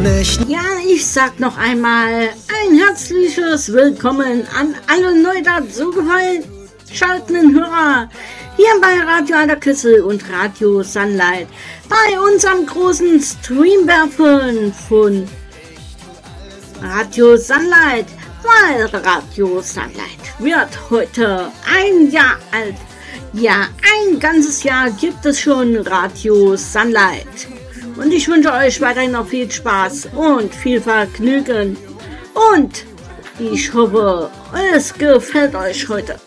nicht. Ja, ich sag noch einmal ein herzliches Willkommen an alle neu dazugeschalteten Hörer hier bei Radio Allerkessel und Radio Sunlight. Bei unserem großen Streamwerfen von Radio Sunlight, weil Radio Sunlight wird heute ein Jahr alt. Ja, ein ganzes Jahr gibt es schon Radio Sunlight. Und ich wünsche euch weiterhin noch viel Spaß und viel Vergnügen. Und ich hoffe, es gefällt euch heute.